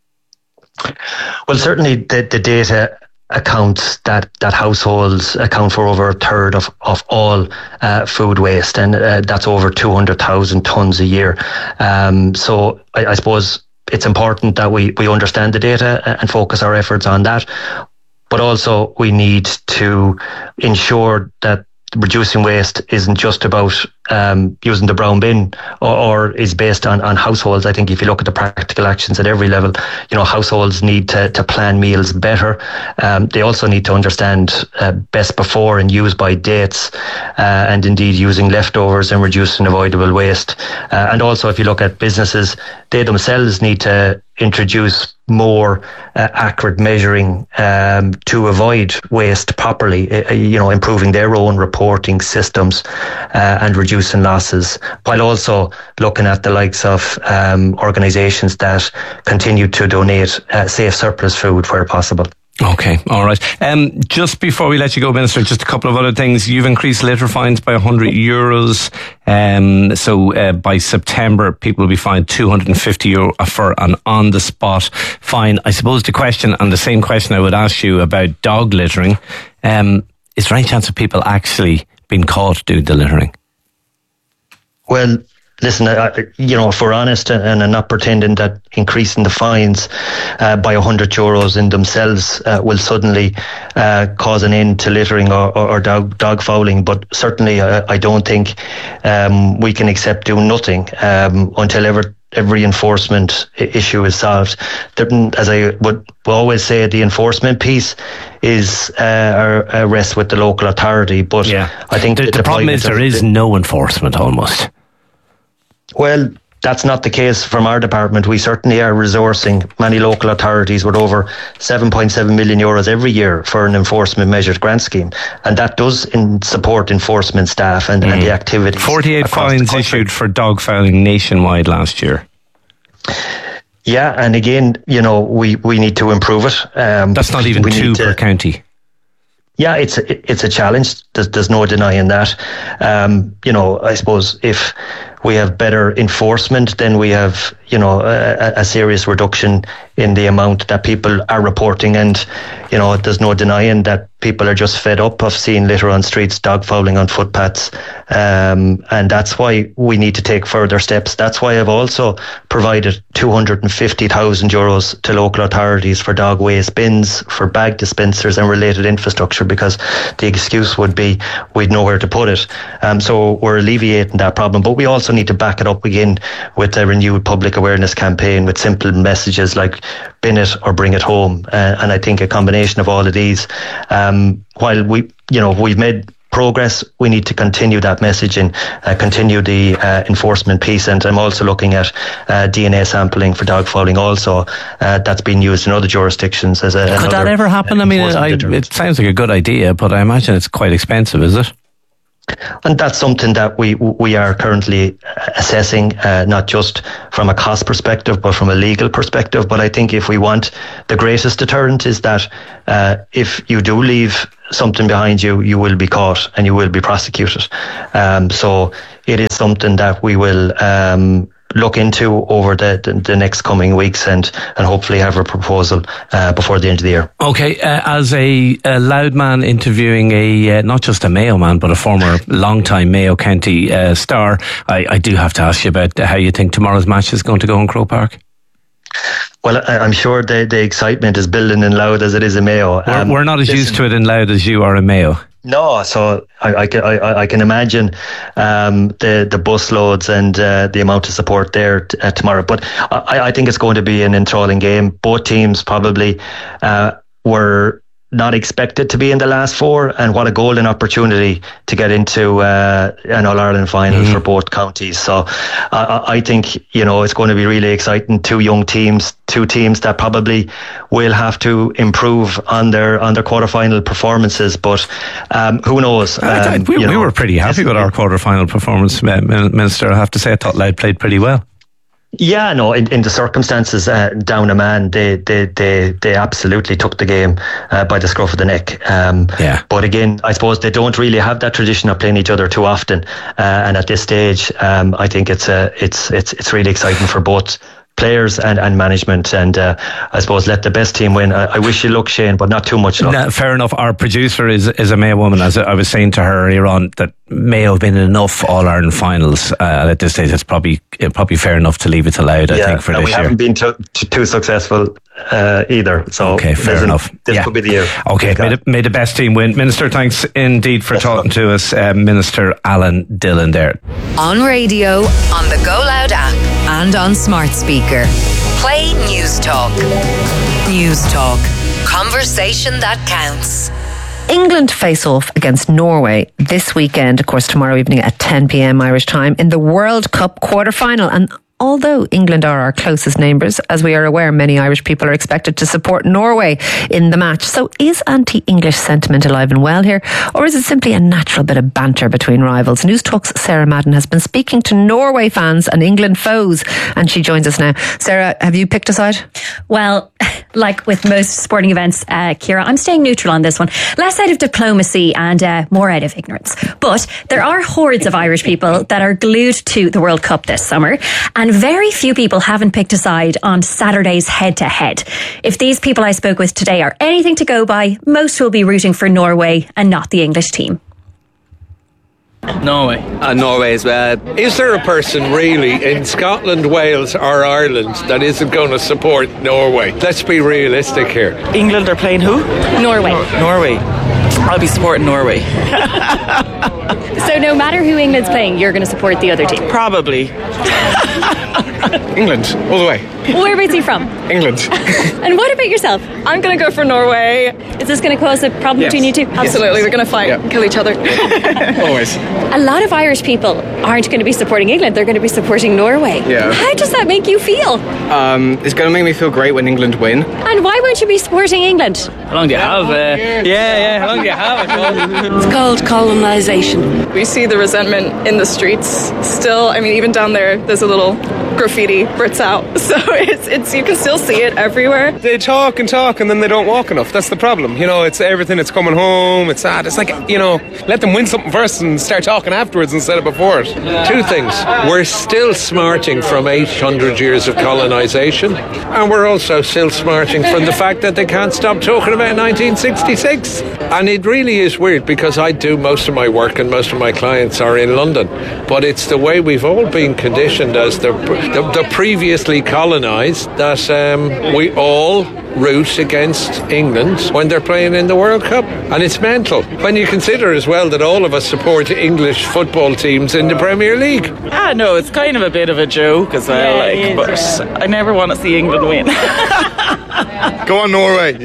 Well, certainly the, the data accounts that, that households account for over a third of, of all uh, food waste, and uh, that's over two hundred thousand tonnes a year. Um, so I, I suppose it's important that we, we understand the data and focus our efforts on that. But also we need to ensure that reducing waste isn't just about um, using the brown bin, or, or is based on, on households. I think if you look at the practical actions at every level, you know, households need to, to plan meals better. Um, they also need to understand uh, best before and use by dates, uh, and indeed using leftovers and reducing avoidable waste. Uh, and also if you look at businesses, they themselves need to introduce more uh, accurate measuring um, to avoid waste properly, uh, you know, improving their own reporting systems uh, and reducing losses, while also looking at the likes of um, organisations that continue to donate uh, safe surplus food where possible. Okay, all right. Um, just before we let you go, Minister, just a couple of other things. You've increased litter fines by one hundred euros. Um, so uh, by September, people will be fined two hundred fifty euro for an on-the-spot fine. I suppose the question, and the same question I would ask you about dog littering, um, is there any chance of people actually being caught doing the littering? Well, listen, I, you know, if we're honest, and I'm not pretending that increasing the fines uh, by one hundred euros in themselves uh, will suddenly uh, cause an end to littering or, or, or dog, dog fouling, but certainly uh, I don't think um, we can accept doing nothing um, until ever every enforcement issue is solved. As I would always say, the enforcement piece is uh, a rest with the local authority, but yeah. I think the, the, the problem is there is no enforcement almost. Well, that's not the case from our department. We certainly are resourcing many local authorities with over seven point seven million euros every year for an enforcement measures grant scheme. And that does in support enforcement staff and, mm. and the activities. forty-eight fines issued for dog fouling nationwide last year. Yeah, and again, you know, we, we need to improve it. Um, that's not even two per county. yeah, it's a, it's a challenge. There's, there's no denying that. Um, you know, I suppose if we have better enforcement, then we have, you know, a, a serious reduction in the amount that people are reporting. And, you know, there's no denying that people are just fed up of seeing litter on streets, dog fouling on footpaths. Um, and that's why we need to take further steps. That's why I've also provided two hundred fifty thousand euros to local authorities for dog waste bins, for bag dispensers and related infrastructure, because the excuse would be we'd nowhere to put it. Um, so we're alleviating that problem. But we also need to back it up again with a renewed public awareness campaign with simple messages like bin it or bring it home. Uh, and I think a combination of all of these, um, while we, you know, we've made progress, we need to continue that messaging, uh, continue the uh, enforcement piece. And I'm also looking at uh, D N A sampling for dog fouling also. Uh, that's been used in other jurisdictions as a Could that ever happen? I mean, I, it sounds like a good idea, but I imagine it's quite expensive, is it? And that's something that we we are currently assessing, uh, not just from a cost perspective, but from a legal perspective. But I think if we want, the greatest deterrent is that uh, if you do leave something behind you, you will be caught and you will be prosecuted. Um, so it is something that we will um, look into over the, the, the next coming weeks and, and hopefully have a proposal uh, before the end of the year. Okay, uh, as a, a loud man interviewing a uh, not just a Mayo man but a former long-time Mayo County uh, star, I, I do have to ask you about how you think tomorrow's match is going to go in Croke Park. Well, I'm sure the, the excitement is building in Louth as it is in Mayo. Um, we're, we're not as listen, used to it in Louth as you are in Mayo. No, so I, I, can, I, I can imagine um, the the bus loads and uh, the amount of support there t- uh, tomorrow. But I, I think it's going to be an enthralling game. Both teams probably uh, were not expected to be in the last four, and what a golden opportunity to get into uh, an All-Ireland final mm-hmm. for both counties. So uh, I think, you know, it's going to be really exciting. Two young teams, two teams that probably will have to improve on their on their quarter-final performances, but um, who knows? Um, I, I, we, we know, were pretty happy with our quarter-final performance, Minister. I have to say, I thought Louth played pretty well. Yeah, no, in, in the circumstances, uh, down a man, they, they, they, they absolutely took the game uh, by the scruff of the neck. Um, yeah. But again, I suppose they don't really have that tradition of playing each other too often. Uh, and at this stage, um, I think it's uh, it's it's it's really exciting for both players and, and management, and uh, I suppose let the best team win. I, I wish you luck, Shane, but not too much luck. No, fair enough. Our producer is is a Mayo woman, as I was saying to her earlier on, that Mayo have been in enough All-Ireland finals uh, at this stage. It's probably probably fair enough to leave it to Louth, I yeah, think, for and this we year. We haven't been too, too successful uh, either. So okay, fair enough. This yeah. could be the year. Okay, may the, may the best team win. Minister, thanks indeed for yes, talking to us. Uh, Minister Alan Dillon there. On radio, on the Go Loud app and on smart speaker. Play News Talk. News Talk. Conversation that counts. England face off against Norway this weekend, of course, tomorrow evening at ten p.m. Irish time in the World Cup quarter-final. And although England are our closest neighbours, as we are aware, many Irish people are expected to support Norway in the match. So is anti-English sentiment alive and well here, or is it simply a natural bit of banter between rivals? News Talk's Sarah Madden has been speaking to Norway fans and England foes, and she joins us now. Sarah, have you picked a side? Well, like with most sporting events, uh, Ciara, I'm staying neutral on this one. Less out of diplomacy and uh, more out of ignorance. But there are hordes of Irish people that are glued to the World Cup this summer, and very few people haven't picked a side on Saturday's head-to-head. If these people I spoke with today are anything to go by, most will be rooting for Norway and not the English team. Norway. Uh, Norway as well. Is there a person really in Scotland, Wales or Ireland that isn't going to support Norway? Let's be realistic here. England are playing who? Norway. Norway. I'll be supporting Norway. So no matter who England's playing, you're going to support the other team? Probably. England, all the way. Whereabouts are you from? England. And what about yourself? I'm going to go for Norway. Is this going to cause a problem yes. between you two? Absolutely, yes. We're going to fight, yeah. kill each other. Always. A lot of Irish people aren't going to be supporting England, they're going to be supporting Norway. Yeah. How does that make you feel? Um, it's going to make me feel great when England win. And why won't you be supporting England? How long do you have? Uh, yeah, yeah, how long do you have? It's called colonisation. We see the resentment in the streets still. I mean, even down there, there's a little graffiti Brits out. So it's it's you can still see it everywhere. They talk and talk and then they don't walk enough. That's the problem. You know, it's everything. It's coming home. It's that. It's like, you know, let them win something first and start talking afterwards instead of before it. Two things. We're still smarting from eight hundred years of colonisation, and we're also still smarting from the fact that they can't stop talking about nineteen sixty-six. And it really is weird because I do most of my work and most of my clients are in London, but it's the way we've all been conditioned as the the, the previously colonised that um, we all root against England when they're playing in the World Cup, and it's mental when you consider as well that all of us support English football teams in the Premier League. Ah, no, it's kind of a bit of a joke as well, yeah, like, but I never want to see England win. Go on, Norway.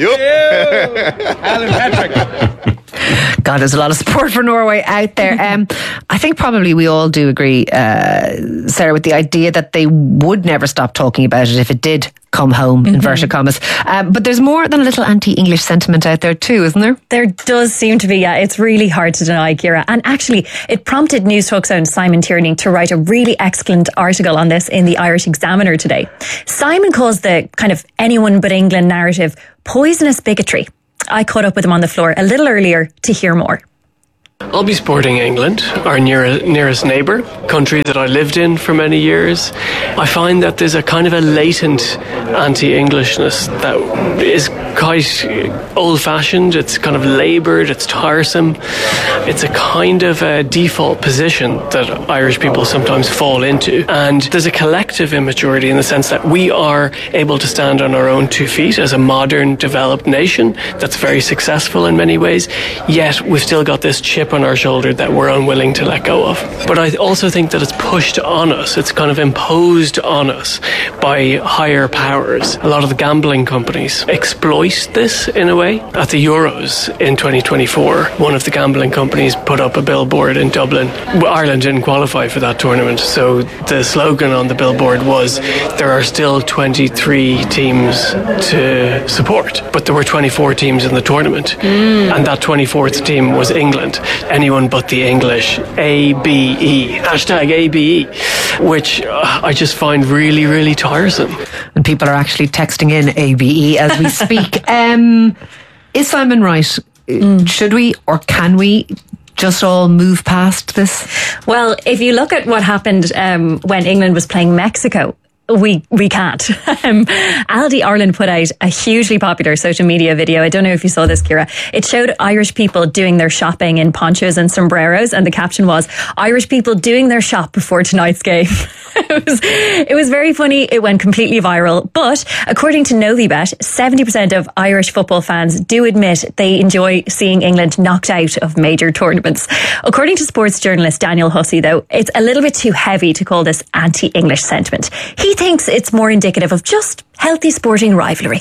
Yup. Alan Patrick. God, there's a lot of support for Norway out there. Um, I think probably we all do agree, uh, Sarah, with the idea that they would never stop talking about it if it did come home, mm-hmm. inverted commas. Um, but there's more than a little anti-English sentiment out there too, isn't there? There does seem to be, yeah. It's really hard to deny, Ciara. And actually, it prompted News Talk's own Simon Tierney to write a really excellent article on this in the Irish Examiner today. Simon calls the kind of anyone but England narrative poisonous bigotry. I caught up with him on the floor a little earlier to hear more. I'll be supporting England, our near, nearest neighbour, country that I lived in for many years. I find that there's a kind of a latent anti-Englishness that is quite old-fashioned, it's kind of laboured, it's tiresome. It's a kind of a default position that Irish people sometimes fall into. And there's a collective immaturity in the sense that we are able to stand on our own two feet as a modern, developed nation that's very successful in many ways, yet we've still got this chip on our shoulder that we're unwilling to let go of. But I also think that it's pushed on us, it's kind of imposed on us by higher powers. A lot of the gambling companies exploit this in a way. At the Euros in twenty twenty-four, one of the gambling companies put up a billboard in Dublin. Ireland didn't qualify for that tournament, so the slogan on the billboard was, there are still twenty-three teams to support, but there were twenty-four teams in the tournament, mm. and that twenty-fourth team was England. Anyone but the English. A B E. Hashtag A B E. Which uh, I just find really, really tiresome. And people are actually texting in A B E as we speak. um, is Simon right? Mm. Should we or can we just all move past this? Well, if you look at what happened um, when England was playing Mexico, We we can't. Um, Aldi Ireland put out a hugely popular social media video. I don't know if you saw this, Ciara. It showed Irish people doing their shopping in ponchos and sombreros, and the caption was, Irish people doing their shop before tonight's game. it, was, it was very funny. It went completely viral. But according to Novibet, seventy percent of Irish football fans do admit they enjoy seeing England knocked out of major tournaments. According to sports journalist Daniel Hussey, though, it's a little bit too heavy to call this anti-English sentiment. He thinks it's more indicative of just healthy sporting rivalry.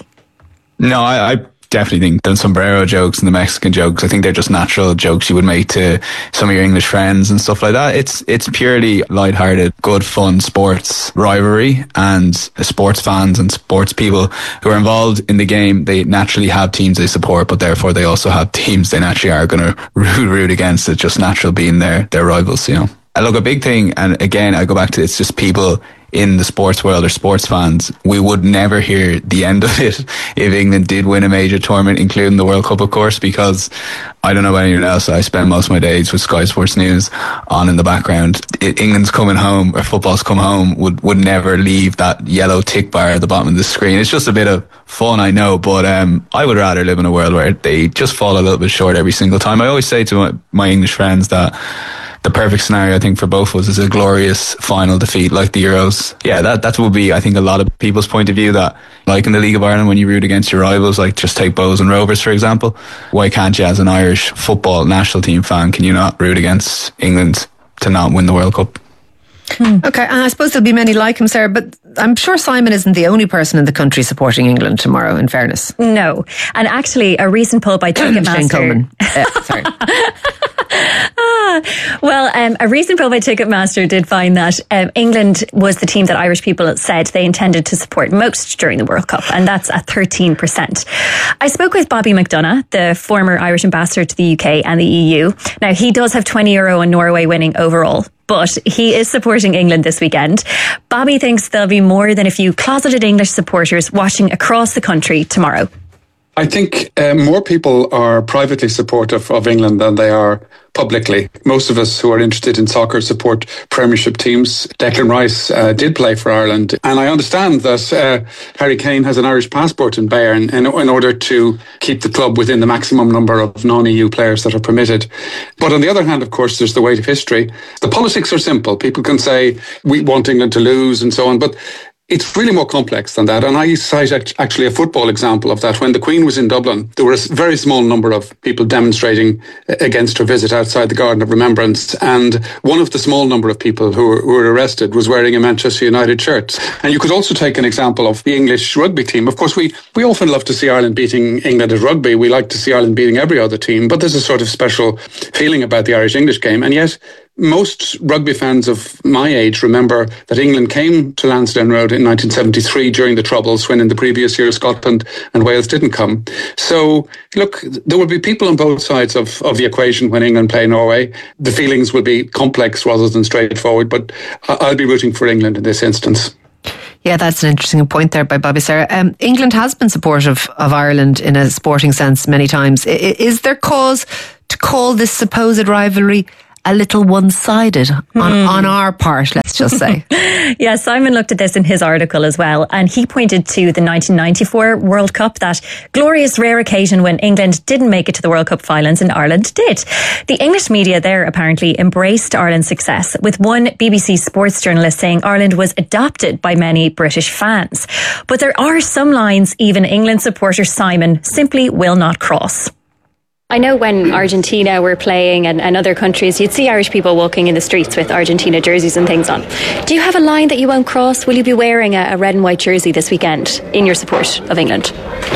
No, I, I definitely think the sombrero jokes and the Mexican jokes, I think they're just natural jokes you would make to some of your English friends and stuff like that. It's it's purely lighthearted, good fun sports rivalry, and sports fans and sports people who are involved in the game, they naturally have teams they support, but therefore they also have teams they naturally are going to root, root against. It's just natural being their, their rivals, you know. And look, a big thing, and again, I go back to, it's just people in the sports world or sports fans, we would never hear the end of it if England did win a major tournament, including the World Cup, of course, because I don't know about anyone else, I spend most of my days with Sky Sports News on in the background. It, England's coming home, or football's come home, would, would never leave that yellow tick bar at the bottom of the screen. It's just a bit of fun, I know, but um, I would rather live in a world where they just fall a little bit short every single time. I always say to my, my English friends that the perfect scenario, I think, for both of us is a glorious final defeat like the Euros. Yeah, that that would be, I think, a lot of people's point of view, that, like in the League of Ireland, when you root against your rivals, like just take Bows and Rovers, for example, why can't you, as an Irish football national team fan, can you not root against England to not win the World Cup? Hmm. Okay, and I suppose there'll be many like him, Sarah, but I'm sure Simon isn't the only person in the country supporting England tomorrow, in fairness. No. And actually, a recent poll by Ticketmaster... Shane Coleman. uh, sorry. ah, Well, um, a recent poll by Ticketmaster did find that um, England was the team that Irish people said they intended to support most during the World Cup, and that's at thirteen percent. I spoke with Bobby McDonagh, the former Irish ambassador to the U K and the E U. Now, he does have twenty euro on Norway winning overall, but he is supporting England this weekend. Bobby thinks there'll be more than a few closeted English supporters watching across the country tomorrow. I think uh, more people are privately supportive of England than they are publicly. Most of us who are interested in soccer support Premiership teams. Declan Rice uh, did play for Ireland, and I understand that uh, Harry Kane has an Irish passport in Bayern in, in order to keep the club within the maximum number of non-E U players that are permitted. But on the other hand, of course, there's the weight of history. The politics are simple. People can say, we want England to lose and so on, but it's really more complex than that. And I cite actually a football example of that. When the Queen was in Dublin, there were a very small number of people demonstrating against her visit outside the Garden of Remembrance. And one of the small number of people who were, who were arrested was wearing a Manchester United shirt. And you could also take an example of the English rugby team. Of course, we, we often love to see Ireland beating England at rugby. We like to see Ireland beating every other team. But there's a sort of special feeling about the Irish-English game. And yet, most rugby fans of my age remember that England came to Lansdowne Road in nineteen seventy-three during the Troubles, when in the previous year Scotland and Wales didn't come. So, look, there will be people on both sides of, of the equation when England play Norway. The feelings will be complex rather than straightforward, but I'll be rooting for England in this instance. Yeah, that's an interesting point there by Bobby Sarah. Um, England has been supportive of Ireland in a sporting sense many times. I, is there cause to call this supposed rivalry a little one-sided on, mm. on our part, let's just say? Yeah, Simon looked at this in his article as well, and he pointed to the nineteen ninety-four World Cup, that glorious rare occasion when England didn't make it to the World Cup finals and Ireland did. The English media there apparently embraced Ireland's success, with one B B C sports journalist saying Ireland was adopted by many British fans. But there are some lines even England supporter Simon simply will not cross. I know when Argentina were playing and, and other countries, you'd see Irish people walking in the streets with Argentina jerseys and things on. Do you have a line that you won't cross? Will you be wearing a, a red and white jersey this weekend in your support of England?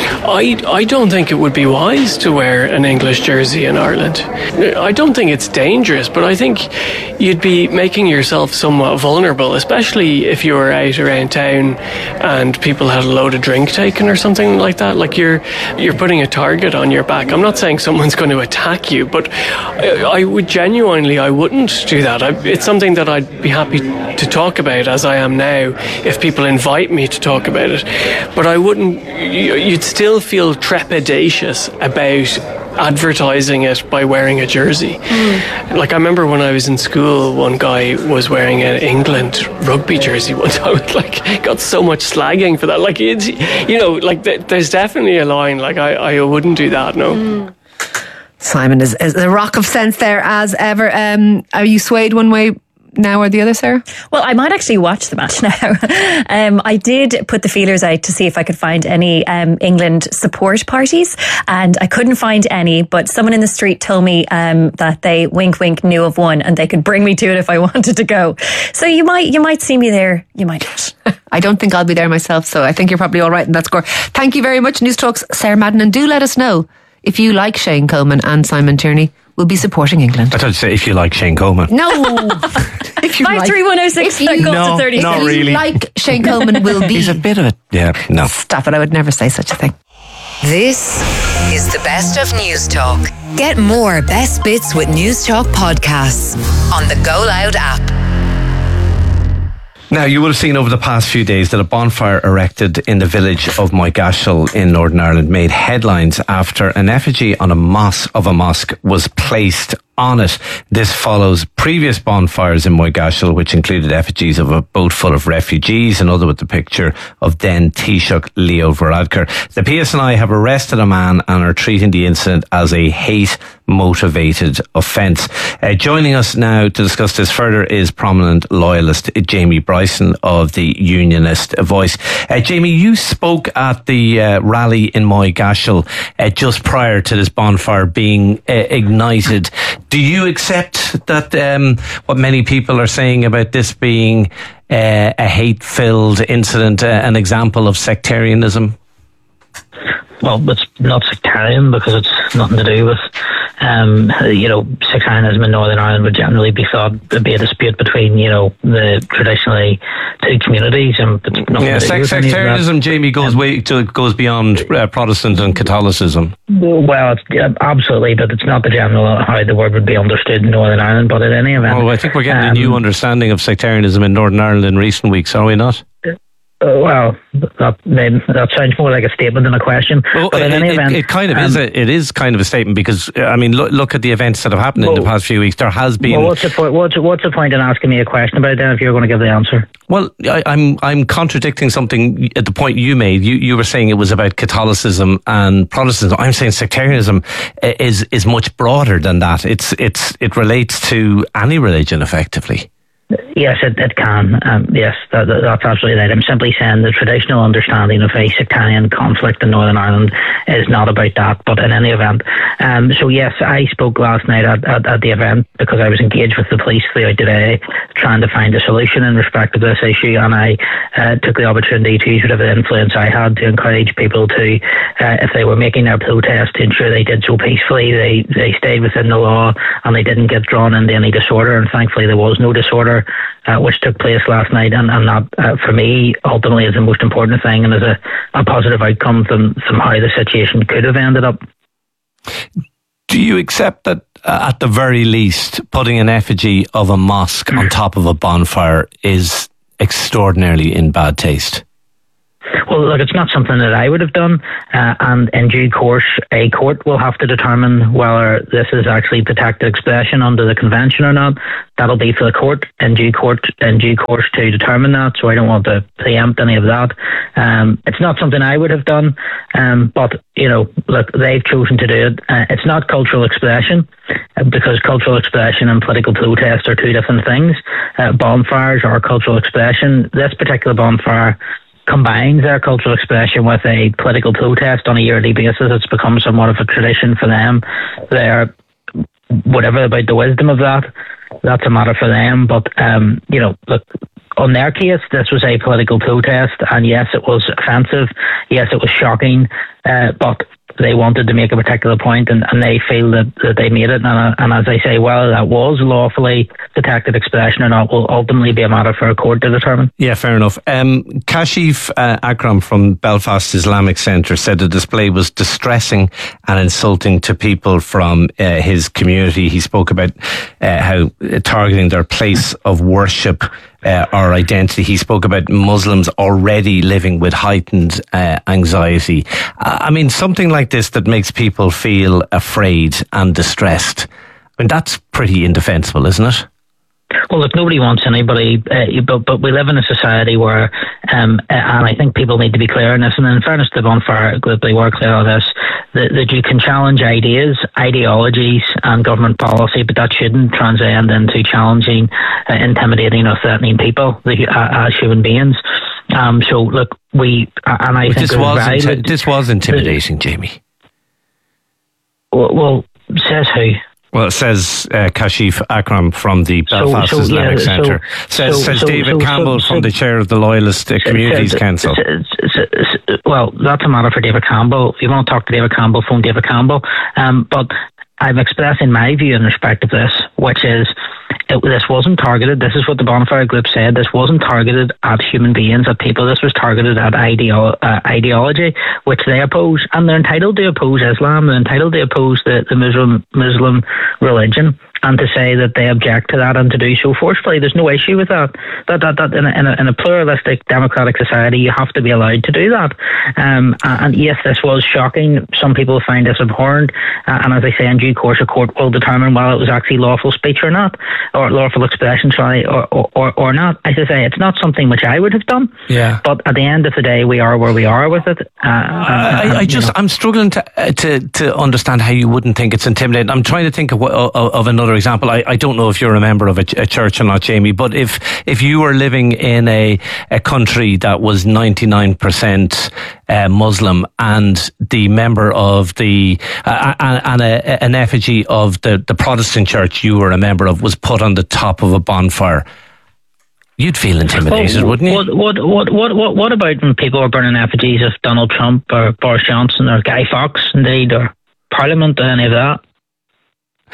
I, I don't think it would be wise to wear an English jersey in Ireland. I don't think it's dangerous, but I think you'd be making yourself somewhat vulnerable, especially if you were out around town and people had a load of drink taken or something like that. Like you're you're putting a target on your back. I'm not saying someone going to attack you, but I, I would genuinely I wouldn't do that. I, it's something that I'd be happy to talk about, as I am now, if people invite me to talk about it, but I wouldn't. You'd still feel trepidatious about advertising it by wearing a jersey. Mm. Like I remember when I was in school, one guy was wearing an England rugby jersey one time. Like got so much slagging for that. Like it's, you know, like th- there's definitely a line. Like I, I wouldn't do that. No. Mm. Simon is, is a rock of sense there as ever. Um, are you swayed one way now or the other, Sarah? Well, I might actually watch the match now. um, I did put the feelers out to see if I could find any um, England support parties, and I couldn't find any, but someone in the street told me um, that they wink wink knew of one and they could bring me to it if I wanted to go. So you might you might see me there, you might not. I don't think I'll be there myself, so I think you're probably all right in that score. Thank you very much, News Talk's Sarah Madden, and do let us know if you, like Shane Coleman and Simon Tierney, will be supporting England. I thought you said if you like Shane Coleman. No. If you five three one oh six like, no, not if really. you like Shane Coleman will be. He's a bit of a yeah. No. Stop it! I would never say such a thing. This is the best of News Talk. Get more best bits with News Talk podcasts on the Go Loud app. Now, you would have seen over the past few days that a bonfire erected in the village of Moygashel in Northern Ireland made headlines after an effigy on a mosque of a mosque was placed on it. This follows previous bonfires in Moygashel, which included effigies of a boat full of refugees, another with the picture of then Taoiseach Leo Varadkar. The P S N I have arrested a man and are treating the incident as a hate-motivated offence. Uh, joining us now to discuss this further is prominent loyalist Jamie Bryson of the Unionist Voice. Uh, Jamie, you spoke at the uh, rally in Moygashel uh, just prior to this bonfire being uh, ignited. Do you accept that um, what many people are saying about this being uh, a hate-filled incident, uh, an example of sectarianism? Well, it's not sectarian because it's nothing to do with um, you know, sectarianism in Northern Ireland would generally be thought to be a dispute between, you know, the traditionally two communities. And yeah, sec- sectarianism, Jamie, goes way to, goes beyond uh, Protestant and Catholicism. Well, it's, yeah, absolutely, but it's not the general how the word would be understood in Northern Ireland. But at any event, oh, I think we're getting um, a new understanding of sectarianism in Northern Ireland in recent weeks, are we not? Uh, well, that, that sounds more like a statement than a question. Well, but in it, any it, event, it kind of um, is. A, it is kind of a statement because I mean, look, look at the events that have happened well, in the past few weeks. There has been. Well, what's the point? What's, what's the point in asking me a question about that if you're going to give the answer? Well, I, I'm I'm contradicting something at the point you made. You you were saying it was about Catholicism and Protestantism. I'm saying sectarianism is is much broader than that. It's it's it relates to any religion effectively. Yes, it, it can. Um, yes, that, that, that's absolutely right. I'm simply saying the traditional understanding of a sectarian conflict in Northern Ireland is not about that, but in any event. Um, so yes, I spoke last night at, at, at the event because I was engaged with the police throughout the day trying to find a solution in respect to this issue, and I uh, took the opportunity to use whatever influence I had to encourage people to, uh, if they were making their protest, to ensure they did so peacefully, they, they stayed within the law, and they didn't get drawn into any disorder, and thankfully there was no disorder. Uh, which took place last night, and, and that, uh, for me, ultimately is the most important thing and is a, a positive outcome from, from how the situation could have ended up. Do you accept that, uh, at the very least, putting an effigy of a mosque on top of a bonfire is extraordinarily in bad taste? Well, look, it's not something that I would have done, uh, and in due course, a court will have to determine whether this is actually protected expression under the convention or not. That'll be for the court in due court in due course to determine that. So I don't want to preempt any of that. Um, it's not something I would have done, um, but you know, look, they've chosen to do it. Uh, it's not cultural expression uh, because cultural expression and political protest are two different things. Uh, bonfires are cultural expression. This particular bonfire combines their cultural expression with a political protest on a yearly basis. It's become somewhat of a tradition for them. They're whatever about the wisdom of that, that's a matter for them. But um, you know, look, on their case, this was a political protest, and yes, it was offensive. Yes, it was shocking, uh, but they wanted to make a particular point, and, and they feel that, that they made it. And, uh, and as I say, whether that was lawfully protected expression or not will ultimately be a matter for a court to determine. Yeah, fair enough. Um, Kashif uh, Akram from Belfast Islamic Centre said the display was distressing and insulting to people from uh, his community. He spoke about uh, how uh, targeting their place of worship Uh, our identity. He spoke about Muslims already living with heightened uh, anxiety. Uh, I mean, something like this that makes people feel afraid and distressed. I mean, that's pretty indefensible, isn't it? Well, look, nobody wants anybody, uh, but, but we live in a society where, um, and I think people need to be clear on this, and in fairness to the Bonfire Group, they were clear on this, that, that you can challenge ideas, ideologies and government policy, but that shouldn't transcend into challenging, uh, intimidating or threatening people the, uh, as human beings. Um, so, look, we, uh, and I but think... This was, inti- this was intimidating, Jamie. Well, well, says who? Well, it says uh, Kashif Akram from the Belfast so, so, Islamic yeah, Centre. So, says, so, says so, David so, Campbell so, from the chair of the Loyalist uh, Communities so, Council. So, so, so, well, that's a matter for David Campbell. If you want to talk to David Campbell, phone David Campbell. Um, but I'm expressing my view in respect of this, which is it, this wasn't targeted. This is what the Bonfire Group said. This wasn't targeted at human beings, at people. This was targeted at ideo- uh, ideology, which they oppose. And they're entitled to oppose Islam. They're entitled to oppose the, the Muslim, Muslim religion. And to say that they object to that and to do so forcefully, there's no issue with that. That that, that in, a, in, a, in a pluralistic democratic society, you have to be allowed to do that. Um, and yes, this was shocking. Some people find this abhorrent. Uh, and as I say, in due course, a court will determine whether it was actually lawful speech or not, or lawful expression, sorry, or, or, or not. As I say, it's not something which I would have done. Yeah. But at the end of the day, we are where we are with it. Uh, I, and, I, I just, you know. I'm struggling to uh, to to understand how you wouldn't think it's intimidating. I'm trying to think of of, of another example. I, I don't know if you're a member of a, a church or not, Jamie, but if if you were living in a, a country that was ninety-nine percent uh, Muslim and the member of the uh, and a, an effigy of the, the Protestant church you were a member of was put on the top of a bonfire, you'd feel intimidated, well, wouldn't you? What, what, what, what, what, what about when people are burning effigies of Donald Trump or Boris Johnson or Guy Fawkes, indeed, or Parliament or any of that?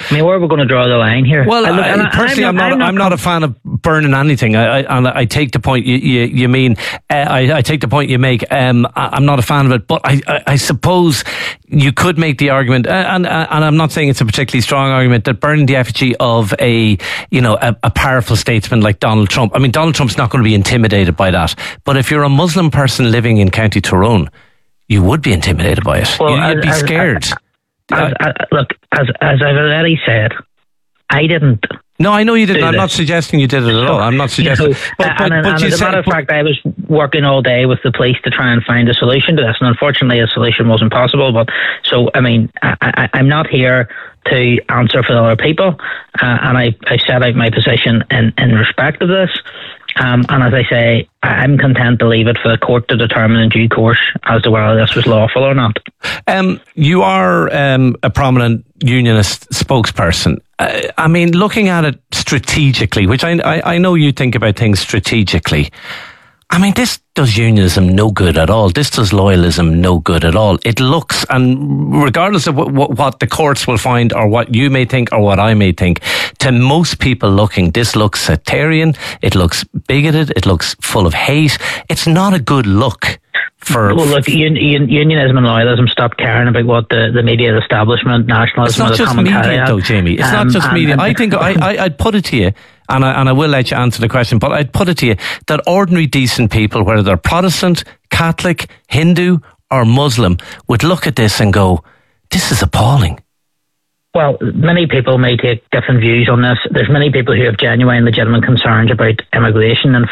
I mean, where are we going to draw the line here? Well, I look, I, personally, I'm not. I'm not, I'm not a fan of burning anything. I, I, and I take the point you, you, you mean. Uh, I, I take the point you make. Um, I, I'm not a fan of it, but I, I, I suppose you could make the argument, uh, and uh, and I'm not saying it's a particularly strong argument, that burning the effigy of a you know a, a powerful statesman like Donald Trump. I mean, Donald Trump's not going to be intimidated by that. But if you're a Muslim person living in County Tyrone, you would be intimidated by it. Well, You'd as, be as, scared. As, as, look, as as I've already said, I didn't. No, I know you didn't. I'm this. not suggesting you did it at all. I'm not suggesting. You know, but, but, and, but and you as a said, matter of but, fact, I was working all day with the police to try and find a solution to this, and unfortunately, a solution wasn't possible. But so, I mean, I, I, I'm not here to answer for other people, uh, and I, I set out my position in, in respect of this. Um, and as I say, I'm content to leave it for the court to determine in due course as to whether this was lawful or not. Um, you are um, a prominent unionist spokesperson. Uh, I mean, looking at it strategically, which I, I, I know you think about things strategically. I mean, this does unionism no good at all. This does loyalism no good at all. It looks, and regardless of what, what, what the courts will find or what you may think or what I may think, to most people looking, this looks sectarian, it looks bigoted, it looks full of hate. It's not a good look. For well, look, un, un, unionism and loyalism stop caring about what the, the media establishment, nationalism, it's not or the just media, though, Jamie. It's um, not just and, media. And, I think I, I, I'd put it to you, and I, and I will let you answer the question, but I'd put it to you that ordinary decent people, whether they're Protestant, Catholic, Hindu, or Muslim, would look at this and go, "This is appalling." Well, many people may take different views on this. There's many people who have genuine, legitimate concerns about immigration and